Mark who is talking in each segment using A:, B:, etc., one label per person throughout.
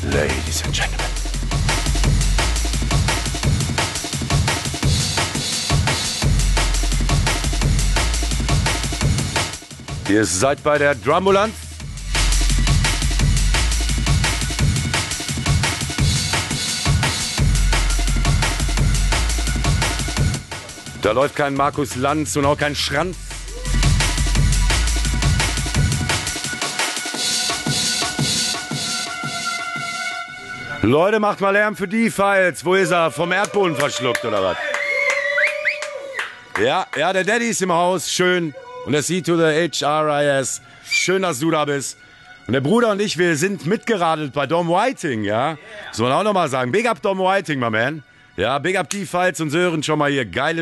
A: Ladies and Gentlemen. Ihr seid bei der Drumbulanz. Da läuft kein Markus Lanz und auch kein Schranz. Leute, macht mal Lärm für die Files. Wo ist er? Vom Erdboden verschluckt oder was? Ja, der Daddy ist im Haus. Schön. Und der C to the HRIS. Schön, dass du da bist. Und der Bruder und ich, wir sind mitgeradelt bei Dom Whiting, ja? Das muss man auch nochmal sagen. Big up Dom Whiting, my man. Ja, big up die Files und Sören schon mal hier. Geile...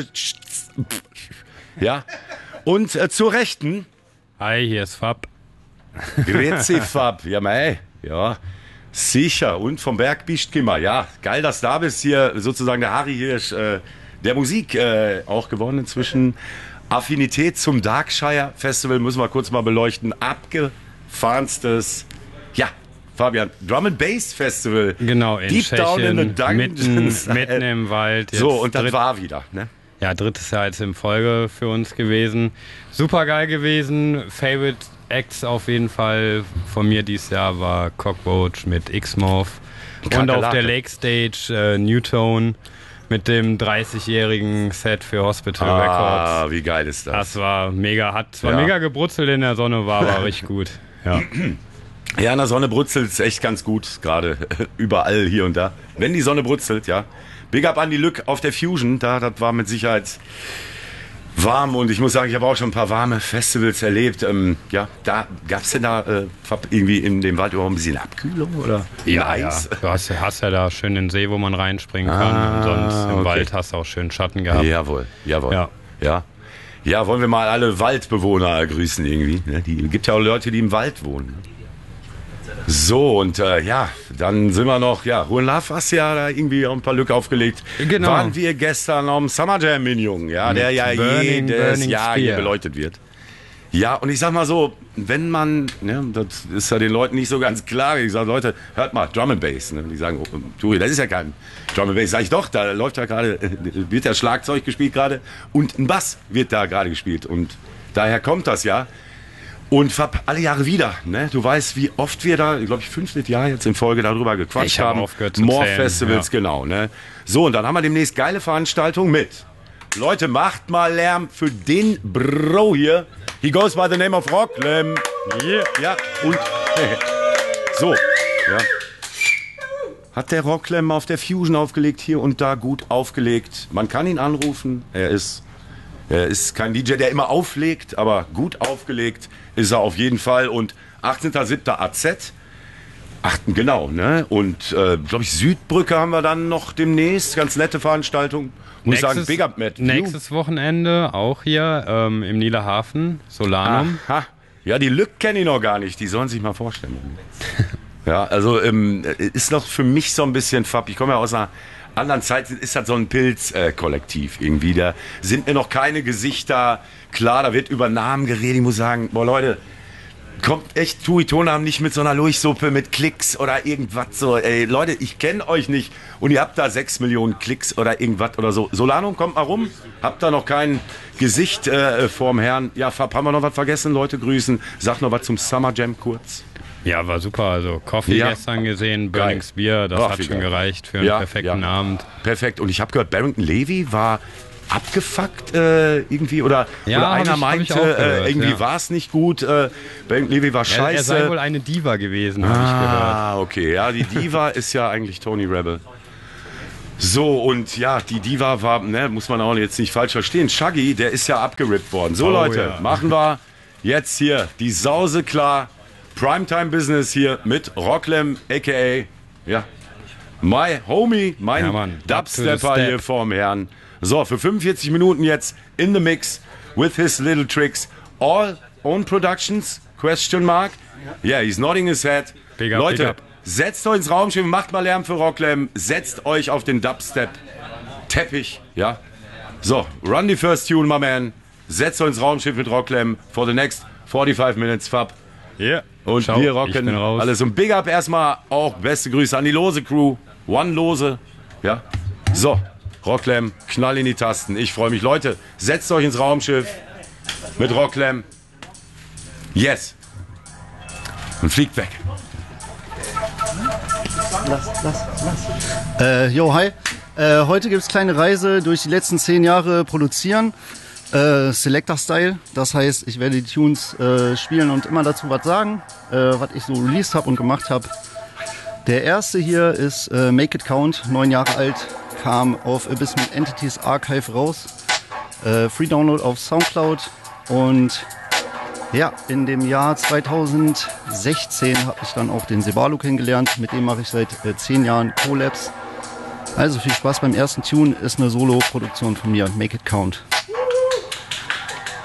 A: Ja. Und zur Rechten...
B: Hi, hier ist Fab.
A: Grüezi, Fab. Ja, mei. Ja, sicher. Und vom Berg bist du immer. Ja, geil, dass du da bist. Hier sozusagen der Harry Hirsch der Musik auch gewonnen inzwischen. Affinität zum Darkshire Festival müssen wir kurz mal beleuchten. Abgefahrenstes, ja, Fabian, Drum and Bass Festival.
B: Genau, in
A: Deep
B: Tschechien,
A: down in the Dungeons.
B: mitten im Wald.
A: So, und das war wieder, ne?
B: Ja, drittes Jahr jetzt in Folge für uns gewesen. Super geil gewesen. Favorite Acts auf jeden Fall von mir dieses Jahr war Cockroach mit X-Morph. Und auf der Lake Stage Newtone mit dem 30-jährigen Set für Hospital Records.
A: Ah, wie geil ist das?
B: Das war mega, mega gebrutzelt in der Sonne, war aber richtig gut. Ja.
A: Ja, in der Sonne brutzelt es echt ganz gut, gerade überall hier und da. Wenn die Sonne brutzelt, ja. Big up an die Lück auf der Fusion, das war mit Sicherheit warm und ich muss sagen, ich habe auch schon ein paar warme Festivals erlebt. Ja, da gab es denn da irgendwie in dem Wald überhaupt ein bisschen Abkühlung oder Eis?
B: Ja. Du hast ja da schön den See, wo man reinspringen kann und sonst im Wald hast du auch schön Schatten gehabt.
A: Jawohl. Ja, wollen wir mal alle Waldbewohner grüßen irgendwie. Ne? Gibt ja auch Leute, die im Wald wohnen. So, und ja, dann sind wir noch, ja, Hohenlaff hast ja da irgendwie auch ein paar Lücke aufgelegt.
B: Genau.
A: Waren wir gestern am Summer Jam Minjung, ja, der ja jedes Jahr hier beleuchtet wird. Ja, und ich sag mal so, wenn man, ne, das ist ja den Leuten nicht so ganz klar, ich sag, Leute, hört mal, Drum and Bass, ne? Die sagen, oh, Turi, das ist ja kein Drum and Bass. Sag ich doch, da läuft ja gerade, wird ja Schlagzeug gespielt gerade und ein Bass wird da gerade gespielt und daher kommt das ja. Und Fab, alle Jahre wieder, ne? Du weißt, wie oft wir da, glaube ich, 5. Jahr jetzt in Folge darüber gequatscht haben. More Festivals, ja. Genau, ne? So, und dann haben wir demnächst geile Veranstaltungen mit. Leute, macht mal Lärm für den Bro hier. He goes by the name of Rocklem. Yeah. Ja, und so, ja. Hat der Rocklem auf der Fusion aufgelegt, hier und da gut aufgelegt. Man kann ihn anrufen, er ist kein DJ, der immer auflegt, aber gut aufgelegt ist er auf jeden Fall. Und 18.07. AZ. Genau, ne? Und, glaube ich, Südbrücke haben wir dann noch demnächst. Ganz nette Veranstaltung. Muss ich sagen, Big Up Matt.
B: Nächstes Wochenende auch hier im Niederhafen, Solanum.
A: Aha. Ja, die Lück kenne ich noch gar nicht. Die sollen sich mal vorstellen. Ja, also ist noch für mich so ein bisschen, Fab, ich komme ja aus einer anderen Zeit, ist das so ein Pilz-Kollektiv irgendwie. Da sind mir noch keine Gesichter klar, da wird über Namen geredet. Ich muss sagen, boah Leute, kommt echt Tuitonam nicht mit so einer Lurchsuppe mit Klicks oder irgendwas so. Ey, Leute, ich kenne euch nicht und ihr habt da 6 Millionen Klicks oder irgendwas oder so. Solanum, kommt mal rum, habt da noch kein Gesicht vorm Herrn. Ja, Fab, haben wir noch was vergessen? Leute grüßen. Sag noch was zum Summer Jam kurz.
B: Ja, war super. Also Coffee gestern gesehen, Burnings Bier, das hat schon gereicht für einen perfekten Abend.
A: Perfekt. Und ich habe gehört, Barrington Levy war abgefuckt irgendwie oder einer meinte, irgendwie war es nicht gut. Barrington Levy war scheiße.
B: Er sei wohl eine Diva gewesen, habe ich gehört.
A: Ah, okay. Ja, die Diva ist ja eigentlich Tony Rebel. So, und ja, die Diva war, ne, muss man auch jetzt nicht falsch verstehen. Shaggy, der ist ja abgerippt worden. So, Leute, machen wir jetzt hier die Sause klar. Primetime Business hier mit Rocklem, a.k.a. Ja, my homie, mein Dubstepper hier vorm Herrn. So, für 45 Minuten jetzt in the mix with his little tricks. All own productions? Question mark? Yeah, he's nodding his head.
B: Big up,
A: Leute,
B: big up.
A: Setzt euch ins Raumschiff, macht mal Lärm für Rocklem. Setzt euch auf den Dubstep-Teppich, ja. So, run the first tune, my man. Setzt euch ins Raumschiff mit Rocklem for the next 45 minutes, Fab.
B: Yeah.
A: Und
B: Ciao,
A: wir rocken alles. Und Big Up erstmal auch beste Grüße an die Lose Crew. One Lose. Ja. So, Rocklam, knall in die Tasten. Ich freue mich. Leute, setzt euch ins Raumschiff mit Rocklam. Yes. Und fliegt weg.
C: Hi. Heute gibt es kleine Reise durch die letzten 10 Jahre produzieren. Selector-Style. Das heißt, ich werde die Tunes spielen und immer dazu was sagen, was ich so released habe und gemacht habe. Der erste hier ist Make It Count, 9 Jahre alt, kam auf Abysmal Entities Archive raus. Free Download auf Soundcloud. Und ja, in dem Jahr 2016 habe ich dann auch den Sebalo kennengelernt. Mit dem mache ich seit 10 Jahren Collabs. Also viel Spaß beim ersten Tune, ist eine Solo-Produktion von mir, Make It Count.